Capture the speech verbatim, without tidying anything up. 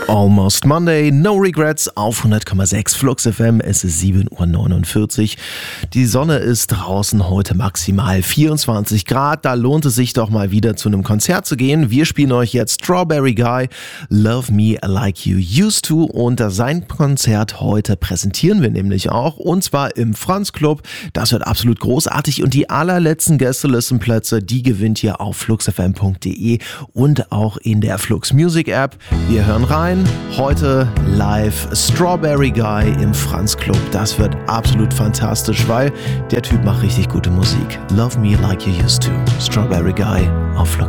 Almost Monday, no regrets auf hundert Komma sechs Flux F M. Es ist sieben Uhr neunundvierzig. Die Sonne ist draußen heute maximal vierundzwanzig Grad. Da lohnt es sich doch mal wieder zu einem Konzert zu gehen. Wir spielen euch jetzt Strawberry Guy, Love Me Like You Used To. Und sein Konzert heute präsentieren wir nämlich auch. Und zwar im Franz Club. Das wird absolut großartig. Und die allerletzten Gästelistenplätze, die gewinnt ihr auf flux f m punkt d e und auch in der Flux Music App. Wir hören rein. Heute live Strawberry Guy im Franz Club. Das wird absolut fantastisch, weil der Typ macht richtig gute Musik. Love Me Like You Used To. Strawberry Guy auf Flux.